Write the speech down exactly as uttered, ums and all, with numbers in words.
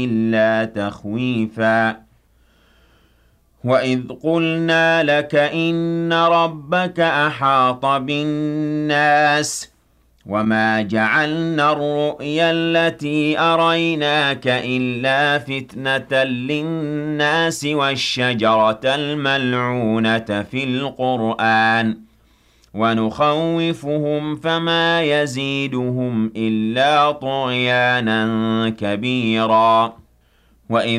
إِلَّا تَخْوِيفًا وَإِذْ قُلْنَا لَكَ إِنَّ رَبَّكَ أَحَاطَ بِالنَّاسِ وَمَا جَعَلْنَا الرُّؤْيَا الَّتِي أَرَيْنَاكَ إِلَّا فِتْنَةً لِّلنَّاسِ وَالشَّجَرَةَ الْمَلْعُونَةَ فِي الْقُرْآنِ وَنُخَوِّفُهُمْ فَمَا يَزِيدُهُمْ إِلَّا طُغْيَانًا كَبِيرًا وَإِذْ